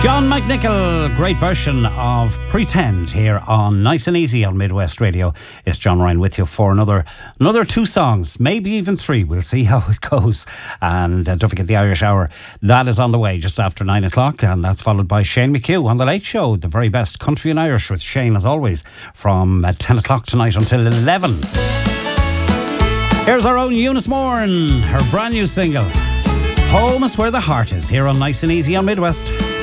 John McNichol, great version of Pretend here on Nice and Easy on Midwest Radio. It's John Ryan with you for another 2 songs, maybe even 3. We'll see how it goes. And don't forget the Irish Hour. That is on the way just after 9 o'clock, and that's followed by Shane McHugh on The Late Show, the very best country and Irish with Shane, as always, from 10 o'clock tonight until 11. Here's our own Eunice Moran, her brand new single, Home is Where the Heart Is, here on Nice and Easy on Midwest.